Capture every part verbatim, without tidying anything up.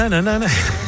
Nanana.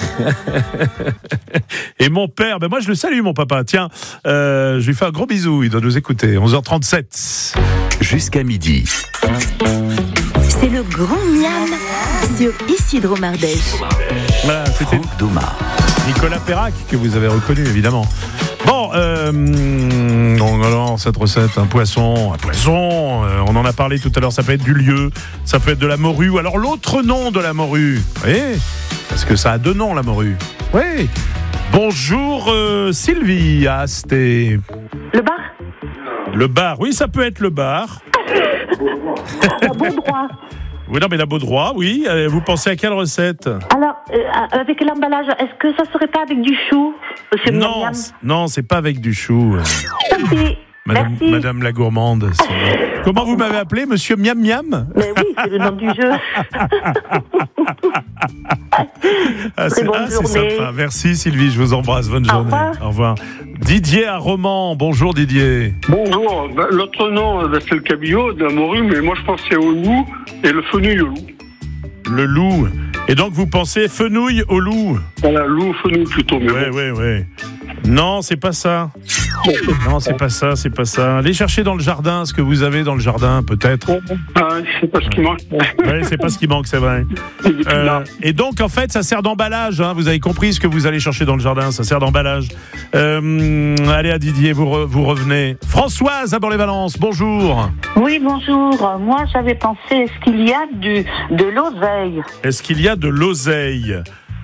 Et mon père, ben moi je le salue mon papa, tiens, euh, je lui fais un gros bisou, il doit nous écouter, onze heures trente-sept. Jusqu'à midi. C'est le grand miam sur Isidro Mardèche. Voilà, c'était Franck Doma. Nicolas Perrac que vous avez reconnu évidemment. Bon, euh, donc alors cette recette, un poisson, un poisson, euh, on en a parlé tout à l'heure, ça peut être du lieu, ça peut être de la morue, ou alors l'autre nom de la morue, vous voyez, parce que ça a deux noms la morue. Oui. Bonjour euh, Sylvie à Asté. Le bar Le bar, oui, ça peut être le bar. La Baudroie. Oui, non, mais la Baudroie, oui. Euh, Vous pensez à quelle recette? Alors, euh, avec l'emballage, est-ce que ça serait pas avec du chou, monsieur Non, Miam c- non, c'est pas avec du chou. euh, Merci. Madame, Merci. Madame la gourmande. c'est- Comment vous m'avez appelé, monsieur Miam Miam? Mais oui, c'est le nom du jeu. Ah, Très c'est, bonne ah, c'est journée. sympa. Merci Sylvie, je vous embrasse. Bonne Au journée. revoir. Au revoir. Didier à Romans. Bonjour Didier. Bonjour, ben, l'autre nom ben, c'est le cabillaud de la morue, mais moi je pensais au loup et le fenouil au loup. Le loup. Et donc vous pensez fenouil au loup? Voilà, loup, fenouil plutôt, mais Ouais, bon. ouais, ouais. Non, c'est pas ça. Non, c'est pas ça, c'est pas ça. Allez chercher dans le jardin ce que vous avez dans le jardin, peut-être. Ah, c'est pas ce qui manque. Oui, c'est pas ce qui manque, c'est vrai. Euh, et donc, en fait, ça sert d'emballage. Hein. Vous avez compris ce que vous allez chercher dans le jardin. Ça sert d'emballage. Euh, allez, à Didier, vous, re- vous revenez. Françoise à Borlée-Valence, bonjour. Oui, bonjour. Moi, j'avais pensé, est-ce qu'il y a du, de l'oseille? Est-ce qu'il y a de l'oseille?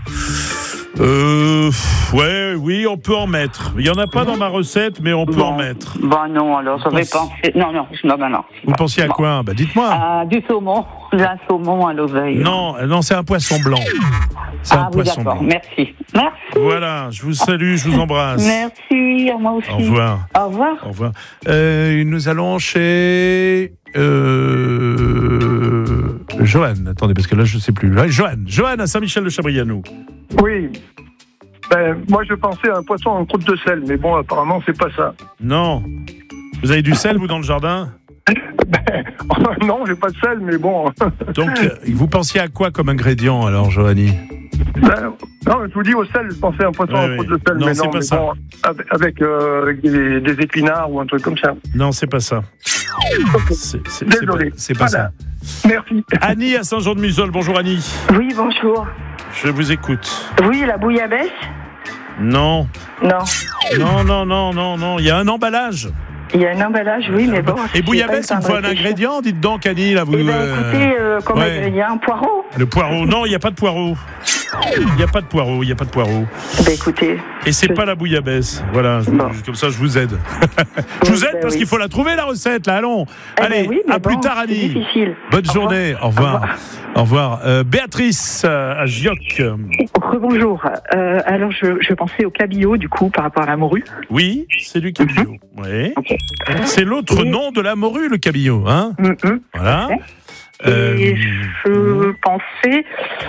Euh, ouais, oui, on peut en mettre. Il y en a pas dans ma recette, mais on peut en mettre. Bah non, alors, j'avais pense- pensé... Non, non, non, non, non. Vous pensiez à Bon. quoi? Bah, dites-moi. Ah, du saumon. D'un saumon à l'oseille. Non, euh, non, c'est un poisson blanc. C'est un Ah oui, poisson d'accord. blanc. Merci. Merci. Voilà, je vous salue, je vous embrasse. Merci, à moi aussi. Au revoir. Au revoir. Au revoir. Euh, nous allons chez euh, Johan. Attendez, parce que là, je ne sais plus. Là, Johan. Johan à Saint-Michel-de-Chabrianou. Oui. Ben, moi, je pensais à un poisson en croûte de sel, mais bon, apparemment, c'est pas ça. Non. Vous avez du sel, vous, dans le jardin? Ben, non, j'ai pas de sel, mais bon. Donc, euh, vous pensiez à quoi comme ingrédient, alors, Johanny? Ben, non, je vous dis au sel, je pensais à un poisson Oui, en oui. croûte de sel, Non, mais c'est non, pas mais ça. bon, avec, avec, euh, avec des, des épinards ou un truc comme ça. Non, c'est pas ça. C'est, c'est, c'est pas, Désolé. c'est pas Voilà. ça. Merci. Annie à Saint-Jean-de-Musol. Bonjour, Annie. Oui, bonjour. Je vous écoute. Oui, la bouillabaisse? Non. Non. Non, non, non, non, non. Il y a un emballage. Il y a un emballage, oui, mais bon. Et bouillabaisse, il me faut un ingrédient. Dites donc, Annie, là, vous. Eh bien, euh, écoutez, euh, comme ouais. il y a un poireau. Le poireau. Non, il n'y a pas de poireau. Il n'y a pas de poireau, il n'y a pas de poireau. Eh bien, écoutez. Et c'est Je- pas la bouillabaisse. Voilà, je- Bon. je- comme ça je vous aide. je vous Oui, aide ben parce oui. qu'il faut la trouver la recette, là, allons. Eh Allez, ben oui, mais à plus bon, tard, c'est Annie. difficile. Bonne Au journée, au revoir. Au revoir. Euh, Béatrice euh, à Gioc. Rebonjour. Euh, alors, je, je pensais au cabillaud, du coup, par rapport à la morue. Oui, c'est du cabillaud. Oui. Ok. C'est l'autre Et- nom de la morue, le cabillaud. Hein Mhm. voilà. Et Euh, je pensais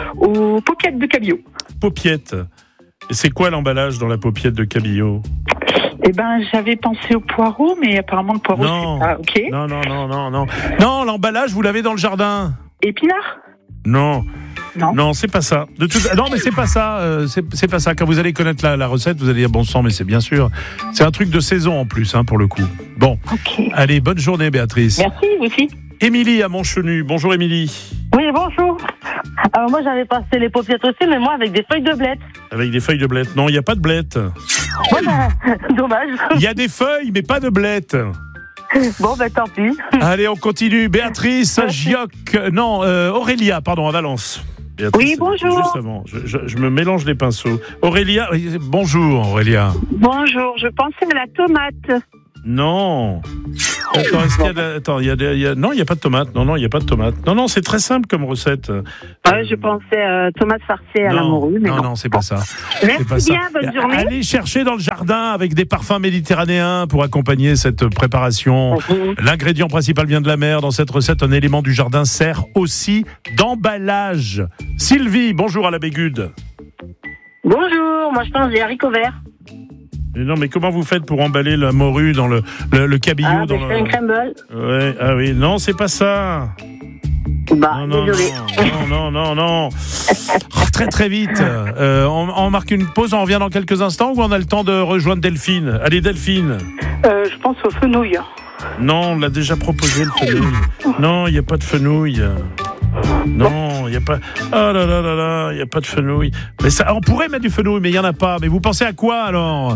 aux paupiètes de cabillaud. paupiette. Et c'est quoi l'emballage dans la paupiette de cabillaud? Eh ben, j'avais pensé au poireau, mais apparemment, le poireau, Non. c'est pas OK. Non, non, non, non, non. Non, l'emballage, vous l'avez dans le jardin. Épinard? Non. Non. Non, c'est pas ça. De toute... Non, mais c'est pas ça. euh, c'est, c'est pas ça. Quand vous allez connaître la, la recette, vous allez dire bon sang, mais c'est bien sûr. C'est un truc de saison en plus, hein, pour le coup. Bon, OK. allez, bonne journée, Béatrice. Merci, vous aussi. Émilie à Montchenu. Bonjour, Émilie. Oui, bonjour. Alors, moi, j'avais passé les paupiètes aussi, mais moi, avec des feuilles de blette. Avec des feuilles de blette. Non, il n'y a pas de blette. Bon, ben, dommage. Il y a des feuilles, mais pas de blette. Bon, ben, tant pis. Allez, on continue. Béatrice à Gioc. Non, euh, Aurélia, pardon, à Valence. Béatrice, Oui, bonjour. Juste avant. Je, je- je me mélange les pinceaux. Aurélia. oui, Bonjour, Aurélia. Bonjour. Je pensais à la tomate. Non. Attends, est-ce qu'il y a de- attends, il y a des- il y a- non, il n'y a pas de tomate. Non, non, il n'y a pas de tomate. Non, non, c'est très simple comme recette. Ouais, je pensais à tomate farcie à la non, morue, mais non, non. non, c'est pas ça. Merci C'est pas ça. bien, bonne journée. Allez chercher dans le jardin avec des parfums méditerranéens pour accompagner cette préparation. L'ingrédient principal vient de la mer. Dans cette recette, un élément du jardin sert aussi d'emballage. Sylvie, bonjour à la Bégude. Bonjour, moi, je pense des haricots verts. Mais non, mais comment vous faites pour emballer la morue dans le, le, le cabillaud Ah, dans ben, je fais le... un crumble. Ouais, ah oui, non, c'est pas ça. Bah, Non, non, désolé. non, non, non, non. Oh, très, très vite. Euh, on, on marque une pause, on revient dans quelques instants ou on a le temps de rejoindre Delphine? Allez, Delphine. Euh, je pense aux fenouilles. Non, on l'a déjà proposé, le fenouil. Non, il n'y a pas de fenouil. Non, il n'y a pas... Oh là là là là, il n'y a pas de fenouil. Mais ça, on pourrait mettre du fenouil, mais il n'y en a pas. Mais vous pensez à quoi, alors?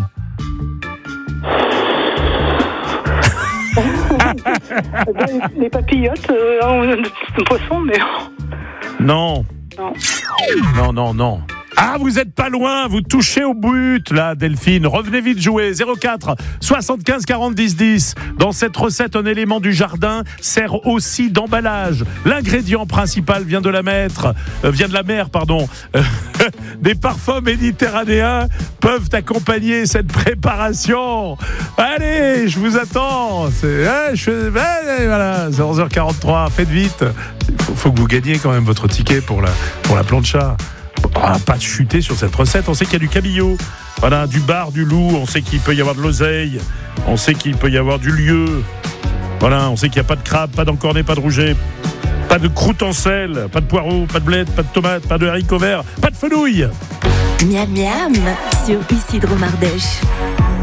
Les papillotes, euh, de poisson, mais... Non. Non. Non, non, non. Ah, vous êtes pas loin, vous touchez au but, là, Delphine. Revenez vite jouer. zéro quatre soixante-quinze quarante dix dix. Dans cette recette, un élément du jardin sert aussi d'emballage. L'ingrédient principal vient de la mer, euh, vient de la mer, pardon. Des parfums méditerranéens peuvent accompagner cette préparation. Allez, je vous attends. C'est, hein, je, allez, voilà, c'est onze heures quarante-trois. Faites vite. Il faut, faut que vous gagniez quand même votre ticket pour la, pour la plancha. Ah, pas de chuter sur cette recette. On sait qu'il y a du cabillaud, voilà, du bar, du loup. On sait qu'il peut y avoir de l'oseille. On sait qu'il peut y avoir du lieu. Voilà, on sait qu'il n'y a pas de crabe, pas d'encornet, pas de rouget, pas de croûte en sel, pas de poireaux, pas de blettes, pas de tomates, pas de haricots verts, pas de fenouil. Miam miam sur Isidro Mardèche.